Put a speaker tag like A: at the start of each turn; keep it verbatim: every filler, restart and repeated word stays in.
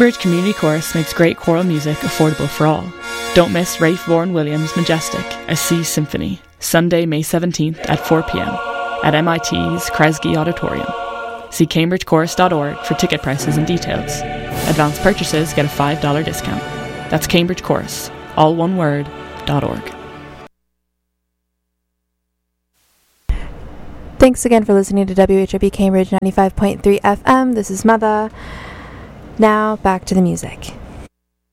A: Cambridge Community Chorus makes great choral music affordable for all. Don't miss Rafe Vaughan Williams' Majestic, A Sea Symphony, Sunday, May seventeenth at four p.m. at M I T's Kresge Auditorium. See cambridge chorus dot org for ticket prices and details. Advance purchases get a five dollars discount. That's Cambridge Chorus, all one word, .org.
B: Thanks again for listening to W H R B Cambridge ninety-five point three F M. This is Mother. Now back to the music.